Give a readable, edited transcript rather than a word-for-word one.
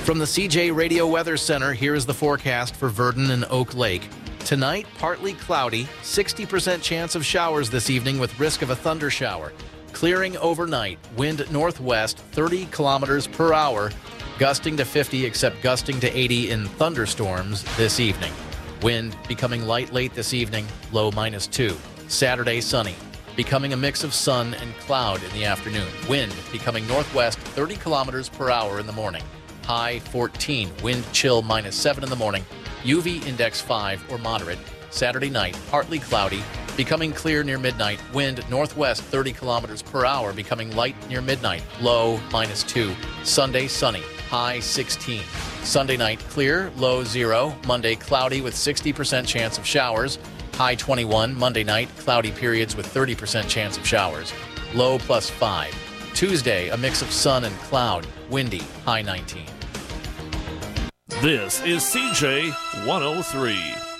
From the CJ Radio Weather Center, here is the forecast for Verdon and Oak Lake. Tonight, partly cloudy, 60% chance of showers this evening with risk of a thunder shower. Clearing overnight, wind northwest 30 kilometers per hour, gusting to 50 except gusting to 80 in thunderstorms this evening. Wind becoming light late this evening, low -2. Saturday, sunny, becoming a mix of sun and cloud in the afternoon. Wind becoming northwest 30 kilometers per hour in the morning. High 14, wind chill -7 in the morning. UV index 5 or moderate. Saturday night, partly cloudy, becoming clear near midnight. Wind northwest 30 kilometers per hour, becoming light near midnight. Low -2. Sunday, sunny, high 16. Sunday night, clear, low 0. Monday, cloudy with 60% chance of showers. High 21. Monday night, cloudy periods with 30% chance of showers. Low +5. Tuesday, a mix of sun and cloud. Windy, high 19. This is CJ 103.